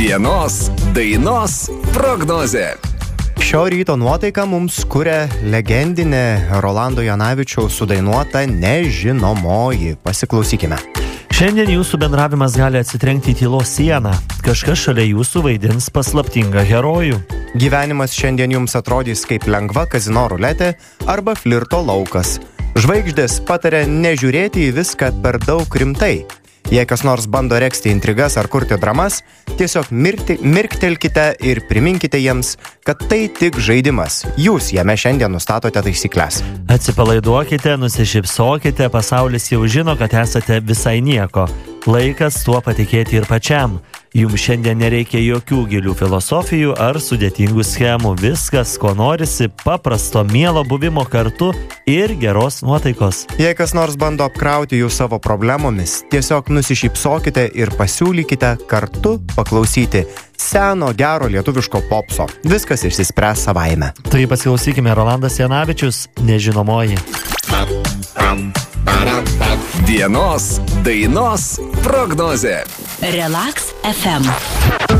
Dienos dainos prognozė. Šio ryto nuotaiką mums kuria legendinė Rolando Janavičiaus sudainuota Nežinomoji. Pasiklausykime. Šiandien jūsų bendravimas gali atsitrenkti į tylos sieną. Kažkas šalia jūsų vaidins paslaptingą herojų. Gyvenimas šiandien jums atrodys kaip lengva kazino ruletė arba flirto laukas. Žvaigždės pataria nežiūrėti į viską per daug rimtai. Jei kas nors bando regzti intrigas ar kurti dramas, tiesiog mirktelkite ir priminkite jiems, kad tai tik žaidimas. Jūs jame šiandien nustatote taisyklės. Atsipalaiduokite, nusišypsokite, pasaulis jau žino, kad esate visai nieko. Laikas tuo patikėti ir pačiam. Jums šiandien nereikia jokių gilių filosofijų ar sudėtingų schemų. Viskas, ko norisi, paprasto mielo buvimo kartu ir geros nuotaikos. Jei kas nors bando apkrauti jūs savo problemomis, tiesiog nusišypsokite ir pasiūlykite kartu paklausyti seno gero lietuviško popso. Viskas išsispręs savaime. Tai pasiklausykime Rolandas Janavičius, Nežinomoji. Dienos dainos prognozė. Relax FM.